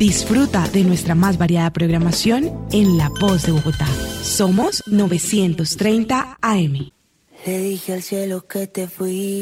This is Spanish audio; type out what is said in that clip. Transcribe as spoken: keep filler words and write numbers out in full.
Disfruta de nuestra más variada programación en La Voz de Bogotá. Somos novecientos treinta A M. Le dije al cielo que te fuiste.